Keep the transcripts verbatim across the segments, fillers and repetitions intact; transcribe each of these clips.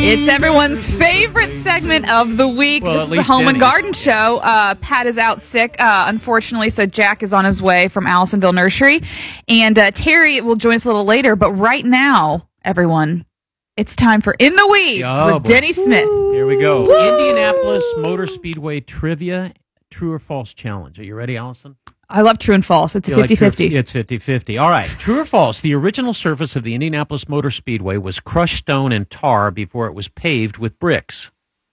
It's everyone's favorite segment of the week. Well, this at is the least Home and Denny's. Garden Show. Uh, Pat is out sick, uh, unfortunately, so Jack is on his way from Allisonville Nursery. And uh, Terry will join us a little later. But right now, everyone, it's time for In the Weeds Oh, with boy. Denny Smith. Here we go. Woo! Indianapolis Motor Speedway Trivia, True or False Challenge. Are you ready, Allison? I love true and false. It's a You like fifty-fifty. true- It's fifty-fifty. All right. True or false? The original surface of the Indianapolis Motor Speedway was crushed stone and tar before it was paved with bricks.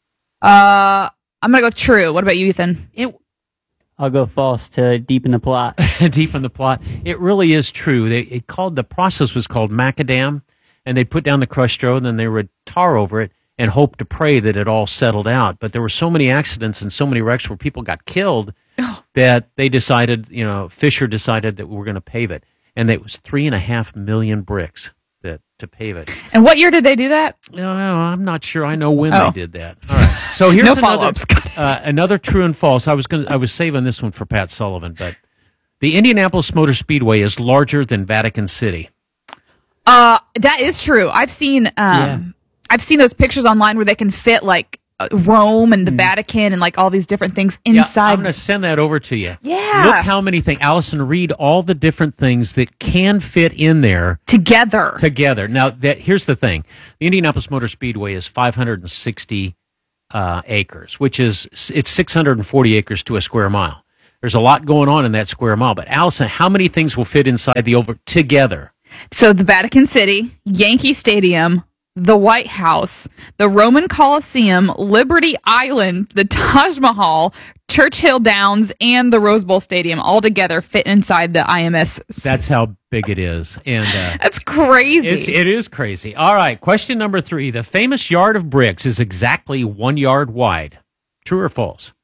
Uh, I'm going to go with true. What about you, Ethan? It I'll go false to deepen the plot. deep in the plot. It really is true. They it called the process was called macadam, and they put down the crushed stone, and then they would tar over it and hope to pray that it all settled out. But there were so many accidents and so many wrecks where people got killed that they decided, you know, Fisher decided that we were going to pave it, and it was three and a half million bricks that to pave it. And what year did they do that? No, I'm not sure. I know when Oh. they did that. All right. So here's No another, follow-ups. Got it. uh, another true and false. I was going I was saving this one for Pat Sullivan, but the Indianapolis Motor Speedway is larger than Vatican City. Uh, that is true. I've seen, um, Yeah. I've seen those pictures online where they can fit like uh, Rome and the Vatican and like all these different things Yeah, inside. I'm going to send that over to you. Yeah. Look how many things. Allison, read all the different things that can fit in there together. together. Now, that here's the thing. The Indianapolis Motor Speedway is five hundred sixty uh, acres, which is, it's six hundred forty acres to a square mile. There's a lot going on in that square mile. But Allison, how many things will fit inside the over together? So the Vatican City, Yankee Stadium, the White House, the Roman Coliseum, Liberty Island, the Taj Mahal, Churchill Downs, and the Rose Bowl Stadium all together fit inside the I M S. That's how big it is. And uh, That's crazy. it's, it is crazy. All right, question number three. The famous yard of bricks is exactly one yard wide. True or false?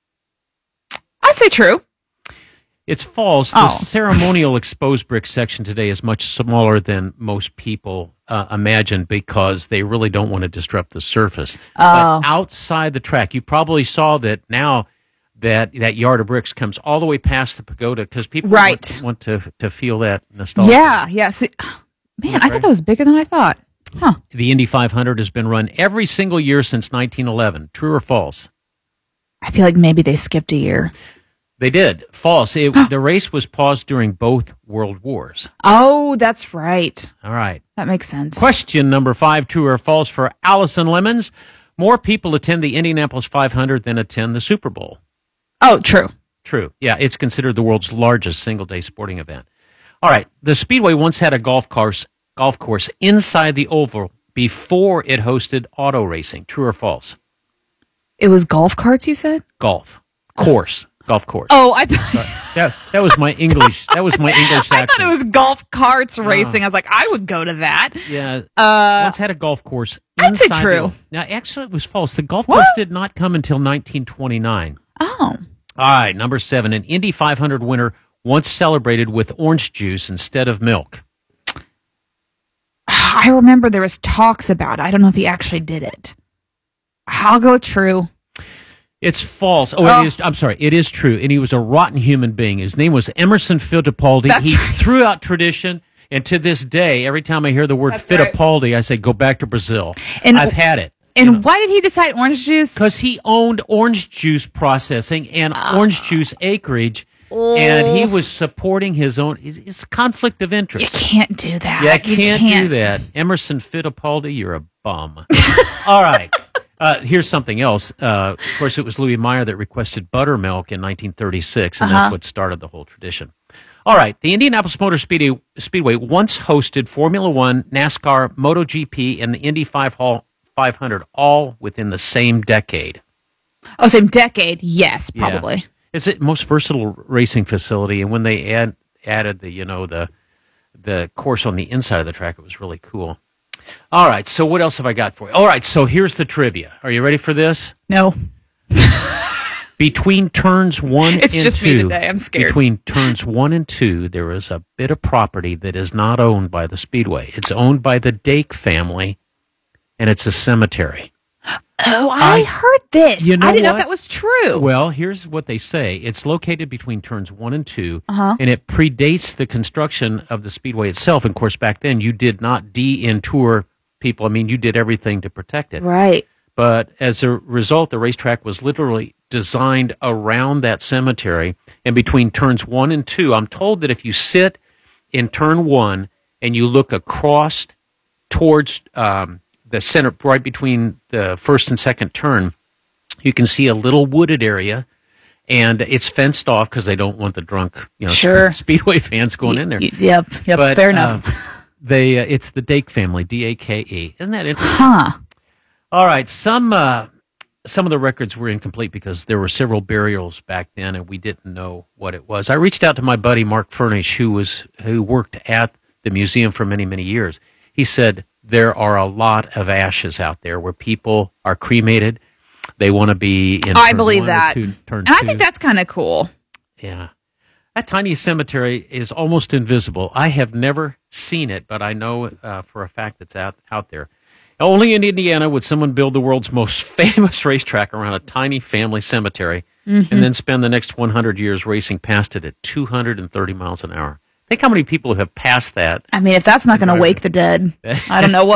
I'd say true. It's false. The Oh. ceremonial exposed brick section today is much smaller than most people uh, imagine because they really don't want to disrupt the surface. Oh. But outside the track, you probably saw that now that that yard of bricks comes all the way past the pagoda because people Right. want, want to to feel that nostalgia. Yeah, yeah. See, man, I thought that was bigger than I thought. Huh. The Indy five hundred has been run every single year since nineteen eleven. True or false? I feel like maybe they skipped a year. They did. False. It, the race was paused during both world wars. Oh, that's right. All right. That makes sense. Question number five, true or false for Allison Lemons. More people attend the Indianapolis five hundred than attend the Super Bowl. Oh, true. True. Yeah, it's considered the world's largest single-day sporting event. All right. The Speedway once had a golf course, golf course inside the oval before it hosted auto racing. True or false? It was golf carts, you said? Golf. Course. Golf course. Oh, I thought... That, that was my English. That was my English I accent. thought it was golf carts racing. I was like, I would go to that. Yeah. Uh, once had a golf course I'd say inside the true. oval. Now, actually, it was false. The golf What? course did not come until nineteen twenty-nine. oh. All right, number seven. An Indy five hundred winner once celebrated with orange juice instead of milk. I remember there was talks about it. I don't know if he actually did it. I'll go true. It's false. Oh, Oh. it is. I'm sorry. It is true. And he was a rotten human being. His name was Emerson Fittipaldi. That's he right. threw out tradition. And to this day, every time I hear the word That's right. Fittipaldi, I say, go back to Brazil. And- I've had it. And why did he decide orange juice? Because he owned orange juice processing and Ah. orange juice acreage. And he was supporting his own. It's, it's conflict of You interest. can't do that. Yeah, can't, you can't do that. Emerson Fittipaldi, you're a bum. All right. Uh, here's something else. Uh, of course, it was Louis Meyer that requested buttermilk in nineteen thirty-six, and Uh-huh. that's what started the whole tradition. All right. The Indianapolis Motor Speedway, Speedway once hosted Formula One, NASCAR, MotoGP, and the Indy five hundred, all within the same decade. Oh, same decade. Yes, Yeah. probably. It's the most versatile racing facility, and when they add, added the, you know, the the course on the inside of the track, it was really cool. All right, so what else have I got for you? All right, so here's the trivia. Are you ready for this? No. Between turns one It's and just two, me today. I'm scared. Between turns one and two, there is a bit of property that is not owned by the Speedway. It's owned by the Dake family, and it's a cemetery. Oh, I, I- heard this. You know I didn't know what? if that was true. Well, here's what they say. It's located between turns one and two, Uh-huh. and it predates the construction of the Speedway itself. And of course, back then, you did not de-intour people, I mean, you did everything to protect it. Right. But as a result, the racetrack was literally designed around that cemetery. And between turns one and two, I'm told that if you sit in turn one and you look across towards um, the center, right between the first and second turn, you can see a little wooded area. And it's fenced off because they don't want the drunk, you know, Sure. Speedway fans going in there. Y- Yep. Yep. But, Fair enough. uh, they, uh, it's the Dake family, D A K E. Isn't that interesting? Huh. All right, some uh, some of the records were incomplete because there were several burials back then, and we didn't know what it was. I reached out to my buddy Mark Furnish, who was who worked at the museum for many many years. He said there are a lot of ashes out there where people are cremated. They want to be in. I turn believe one or that. two- turn And I two. think that's kind of cool. Yeah. That tiny cemetery is almost invisible. I have never seen it, but I know uh, for a fact it's out, out there. Only in Indiana would someone build the world's most famous racetrack around a tiny family cemetery Mm-hmm. and then spend the next one hundred years racing past it at two hundred thirty miles an hour. Think how many people have passed that. I mean, if that's not going to Right. wake the dead, I don't know what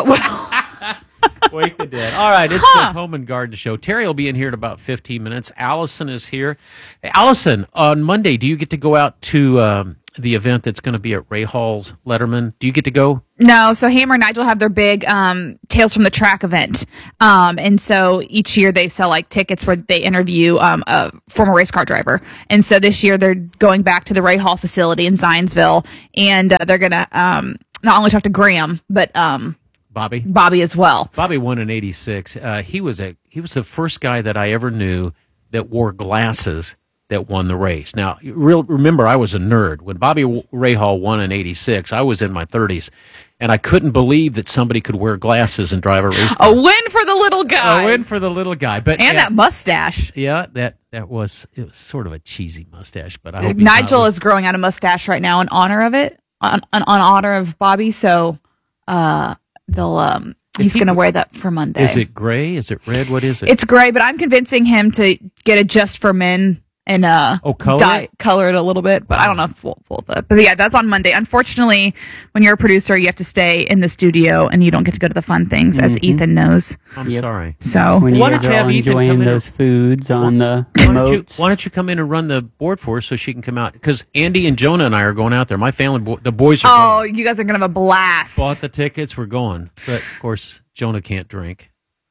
will. Wake the dead. All right, it's Huh. the Home and Garden Show. Terry will be in here in about fifteen minutes. Allison is here. Hey, Allison, on Monday, do you get to go out to um, the event that's going to be at Ray Hall's Letterman? Do you get to go? No, so Hammer and Nigel have their big um, Tales from the Track event. Um, and so each year they sell like tickets where they interview um, a former race car driver. And so this year they're going back to the Ray Hall facility in Zionsville. And uh, they're going to um, not only talk to Graham, but um, Bobby? Bobby as well. Bobby won in eighty-six. Uh, he was a he was the first guy that I ever knew that wore glasses that won the race. Now, real remember, I was a nerd when Bobby Rahal won in eighty-six. I was in my thirties, and I couldn't believe that somebody could wear glasses and drive a race car. A win for the little guy. A win for the little guy, but And yeah, that mustache. yeah, that that was it was sort of a cheesy mustache, but I hope he's Nigel not- is growing out a mustache right now in honor of it, on, on, on honor of Bobby. So uh, they'll um, he's he- going to wear that for Monday. Is it gray? Is it red? What is it? It's gray, but I'm convincing him to get a just for men and uh Oh, color dye, it? color it a little bit. But I don't know if we'll pull that. But yeah, that's on Monday. Unfortunately, when you're a producer, you have to stay in the studio and you don't get to go to the fun things, as Mhm. Ethan knows. I'm Yep. sorry. So When you Why guys don't you are have all Ethan come enjoying in those foods on the Why don't, you, remotes. why don't you come in and run the board for us so she can come out? Because Andy and Jonah and I are going out there. My family, bo- the boys are oh, going. you guys are gonna have a blast. Bought the tickets. We're going. But, of course, Jonah can't drink.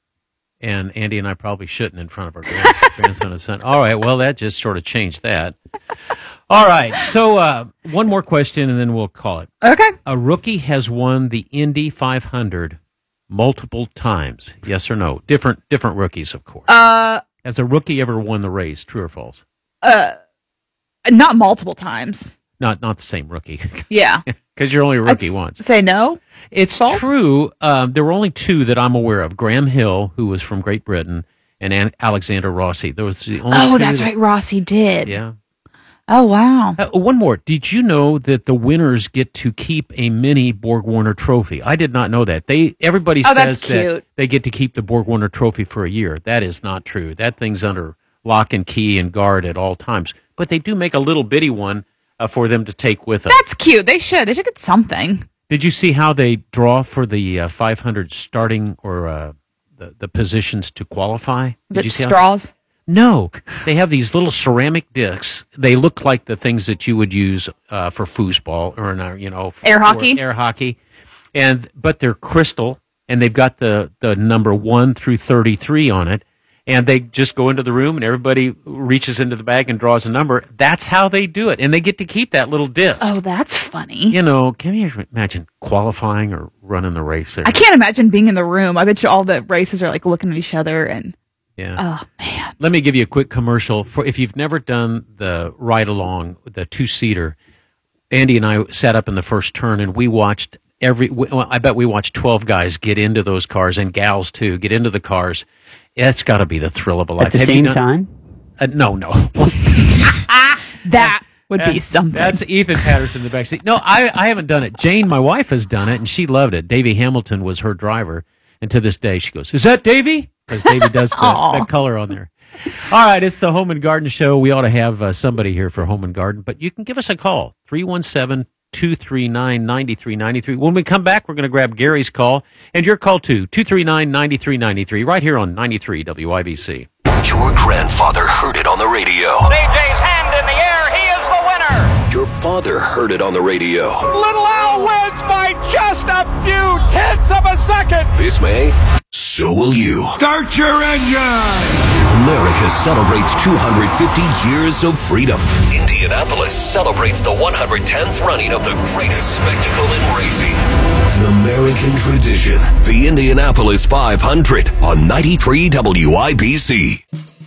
And Andy and I probably shouldn't in front of our grand- grandson and son. All right. Well, that just sort of changed that. All right. So uh, one more question, and then we'll call it. Okay. A rookie has won the Indy five hundred multiple times. Yes or no? Different different rookies, of course. Uh, Has a rookie ever won the race? True or false? uh, not multiple times. Not not the same rookie, Yeah. because you're only a rookie I'd once. Say no. It's false? true. Um, there were only two that I'm aware of: Graham Hill, who was from Great Britain, and An- Alexander Rossi. Those the only. Oh, two that's that- right. Rossi did. Yeah. Oh, wow. Uh, one more. Did you know that the winners get to keep a mini Borg Warner trophy? I did not know that. They everybody Oh, says that's that cute. they get to keep the Borg Warner trophy for a year. That is not true. That thing's under lock and key and guard at all times. But they do make a little bitty one uh, for them to take with them. That's cute. They should. They should get something. Did you see how they draw for the uh, five hundred starting or uh, the the positions to qualify? Is Did you it see how- straws? No, they have these little ceramic discs. They look like the things that you would use uh, for foosball or in a, you know Air for hockey? air hockey, and but they're crystal, and they've got the the number one through thirty three on it, and they just go into the room and everybody reaches into the bag and draws a number. That's how they do it, and they get to keep that little disc. Oh, that's funny. You know, can you imagine qualifying or running the race there? I can't imagine being in the room. I bet you all the races are like looking at each other and Yeah. oh man. Let me give you a quick commercial for if you've never done the ride along, the two seater. Andy and I sat up in the first turn and we watched every. Well, I bet we watched twelve guys get into those cars and gals too get into the cars. It's got to be the thrill of a life. At the Have you same done- time? Uh, no, no. That would be something. That's Ethan Patterson in the back seat. No, I, I haven't done it. Jane, my wife, has done it and she loved it. Davey Hamilton was her driver, and to this day she goes, "Is that Davey?" Because Davey does the, Aw. the color on there. All right, it's the Home and Garden Show. We ought to have uh, somebody here for Home and Garden, but you can give us a call, three one seven, two three nine, nine three nine three. When we come back, we're going to grab Gary's call and your call too, two three nine, nine three nine three, right here on ninety-three W I B C. Your grandfather heard it on the radio. C J's hand in the air. He is the winner. Your father heard it on the radio. Little Al wins by just a few tenths of a second. This May, so will you. Start your engine. America celebrates two hundred fifty years of freedom. Indianapolis celebrates the one hundred tenth running of the greatest spectacle in racing. An American tradition, the Indianapolis five hundred on ninety-three W I B C.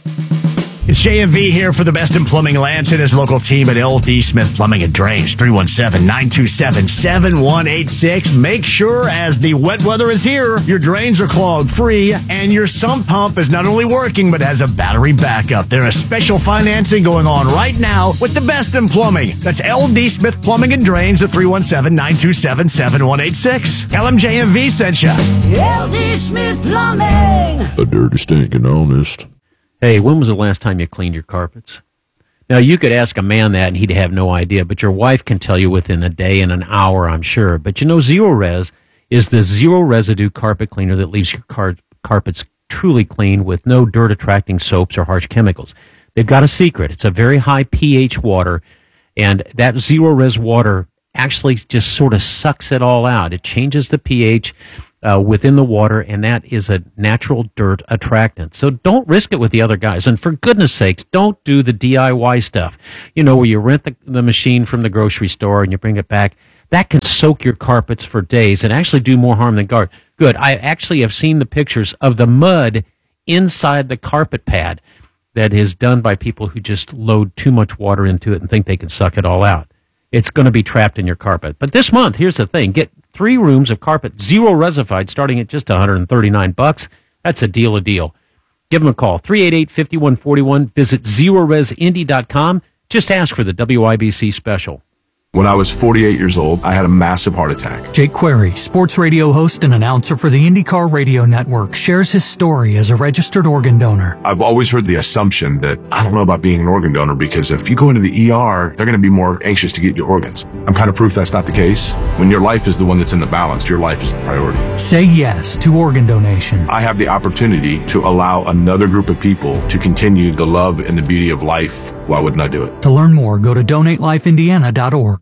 It's J M V here for the best in plumbing. Lance and his local team at L D Smith Plumbing and Drains, three one seven, nine two seven, seven one eight six. Make sure as the wet weather is here, your drains are clogged free and your sump pump is not only working but has a battery backup. There is special financing going on right now with the best in plumbing. That's L D Smith Plumbing and Drains at three one seven, nine two seven, seven one eight six. Tell them J M V sent you. L D Smith Plumbing. A dirty, stinking honest. Hey, when was the last time you cleaned your carpets? Now, you could ask a man that and he'd have no idea, but your wife can tell you within a day and an hour, I'm sure. But you know, Zero Res is the zero residue carpet cleaner that leaves your car- carpets truly clean with no dirt-attracting soaps or harsh chemicals. They've got a secret. It's a very high pH water, and that Zero Res water actually just sort of sucks it all out. It changes the pH Uh, within the water, and that is a natural dirt attractant. So don't risk it with the other guys. And for goodness sakes, don't do the D I Y stuff. You know, where you rent the, the machine from the grocery store and you bring it back. That can soak your carpets for days and actually do more harm than good. Good. I actually have seen the pictures of the mud inside the carpet pad that is done by people who just load too much water into it and think they can suck it all out. It's going to be trapped in your carpet. But this month, here's the thing. Get three rooms of carpet, zero resified, starting at just one hundred thirty-nine bucks. That's a deal a deal. Give them a call, three eight eight, five one four one. Visit zero res indy dot com. Just ask for the W I B C special. When I was forty-eight years old, I had a massive heart attack. Jake Query, sports radio host and announcer for the IndyCar Radio Network, shares his story as a registered organ donor. I've always heard the assumption that I don't know about being an organ donor because if you go into the E R, they're going to be more anxious to get your organs. I'm kind of proof that's not the case. When your life is the one that's in the balance, your life is the priority. Say yes to organ donation. I have the opportunity to allow another group of people to continue the love and the beauty of life. Why wouldn't I do it? To learn more, go to donate life indiana dot org.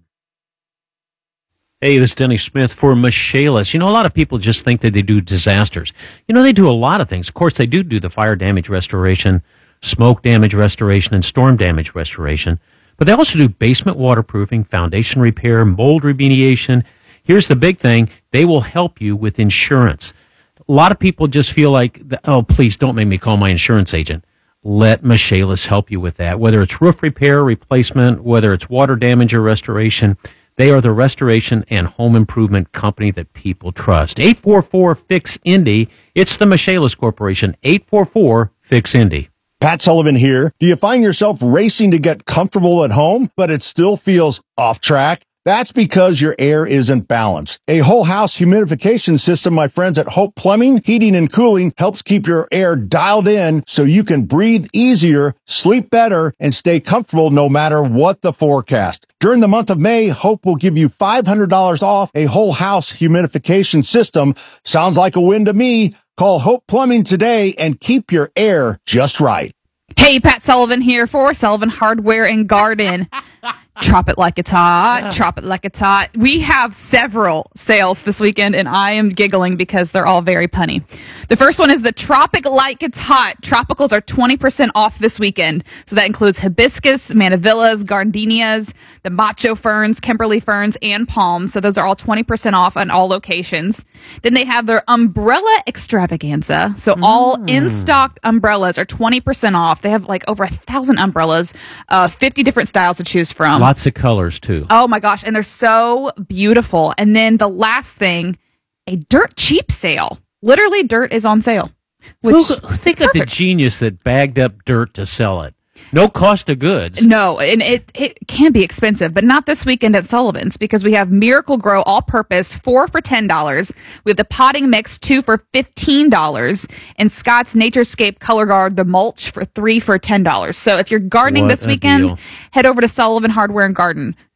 Hey, this is Denny Smith for Michaelis. You know, a lot of people just think that they do disasters. You know, they do a lot of things. Of course, they do do the fire damage restoration, smoke damage restoration, and storm damage restoration. But they also do basement waterproofing, foundation repair, mold remediation. Here's the big thing. They will help you with insurance. A lot of people just feel like, oh, please don't make me call my insurance agent. Let Michaelis help you with that. Whether it's roof repair, replacement, whether it's water damage or restoration, they are the restoration and home improvement company that people trust. eight four four, F I X, Indy. It's the Michaelis Corporation. eight four four, F I X, Indy. Pat Sullivan here. Do you find yourself racing to get comfortable at home, but it still feels off track? That's because your air isn't balanced. A whole house humidification system, my friends at Hope Plumbing, Heating and Cooling, helps keep your air dialed in so you can breathe easier, sleep better, and stay comfortable no matter what the forecast. During the month of May, Hope will give you five hundred dollars off a whole house humidification system. Sounds like a win to me. Call Hope Plumbing today and keep your air just right. Hey, Pat Sullivan here for Sullivan Hardware and Garden. Drop it like it's hot. Drop it like it's hot. We have several sales this weekend, and I am giggling because they're all very punny. The first one is the Tropic Like It's Hot. Tropicals are twenty percent off this weekend. So that includes hibiscus, mannavillas, gardenias, the macho ferns, Kimberly ferns, and palms. So those are all twenty percent off on all locations. Then they have their umbrella extravaganza. So all mm. in-stock umbrellas are twenty percent off. They have like over a thousand umbrellas, uh, fifty different styles to choose from. Lots of colors, too. Oh, my gosh. And they're so beautiful. And then the last thing, a dirt cheap sale. Literally, dirt is on sale. Which who, who think of the genius that bagged up dirt to sell it? No cost of goods. No, and it, it can be expensive, but not this weekend at Sullivan's because we have Miracle Grow All-Purpose, four for ten dollars. We have the Potting Mix, two for fifteen dollars. And Scott's Naturescape Color Guard, the Mulch, for three for ten dollars. So if you're gardening What this a weekend, deal. head over to Sullivan Hardware and Garden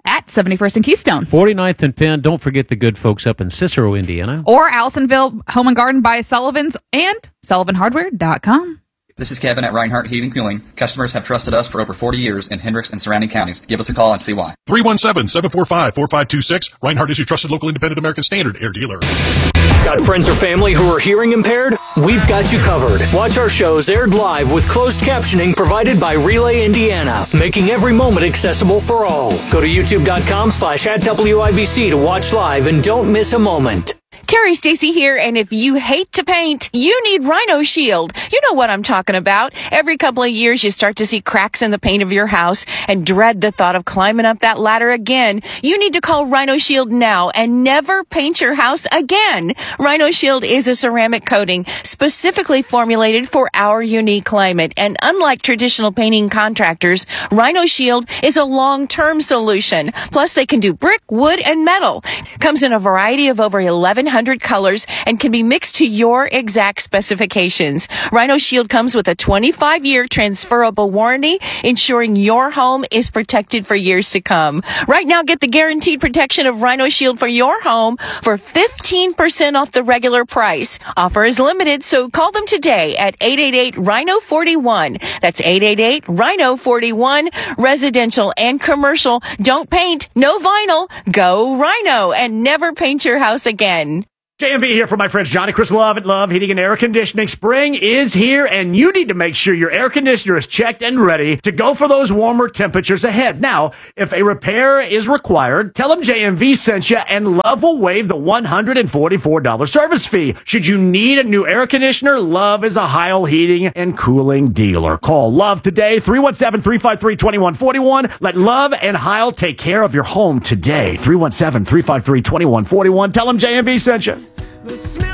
at seventy-first and Keystone. forty-ninth and Penn. Don't forget the good folks up in Cicero, Indiana. Or Allisonville Home and Garden by Sullivan's and sullivan hardware dot com. This is Kevin at Reinhardt Heating and Cooling. Customers have trusted us for over forty years in Hendricks and surrounding counties. Give us a call and see why. three one seven, seven four five, four five two six. Reinhardt is your trusted local independent American Standard air dealer. Got friends or family who are hearing impaired? We've got you covered. Watch our shows aired live with closed captioning provided by Relay Indiana, making every moment accessible for all. Go to youtube.com slash at WIBC to watch live and don't miss a moment. Terry Stacy here, and if you hate to paint, you need Rhino Shield. You know what I'm talking about. Every couple of years, you start to see cracks in the paint of your house and dread the thought of climbing up that ladder again. You need to call Rhino Shield now and never paint your house again. Rhino Shield is a ceramic coating specifically formulated for our unique climate, and unlike traditional painting contractors, Rhino Shield is a long-term solution. Plus, they can do brick, wood, and metal. Comes in a variety of over eleven hundred colors and can be mixed to your exact specifications. Rhino Shield comes with a twenty-five year transferable warranty, ensuring your home is protected for years to come. Right now, get the guaranteed protection of Rhino Shield for your home for fifteen percent off the regular price. Offer is limited, so call them today at eight eight eight, rhino four one. That's eight eight eight, rhino four one. Residential and commercial. Don't paint, no vinyl. Go Rhino and never paint your house again. J M V here for my friends Johnny Chris Love at Love Heating and Air Conditioning. Spring is here, and you need to make sure your air conditioner is checked and ready to go for those warmer temperatures ahead. Now, if a repair is required, tell them J M V sent you, and Love will waive the one hundred forty-four dollars service fee. Should you need a new air conditioner, Love is a Heil Heating and Cooling dealer. Call Love today, three one seven, three five three, two one four one. Let Love and Heil take care of your home today, three one seven, three five three, two one four one. Tell them J M V sent you.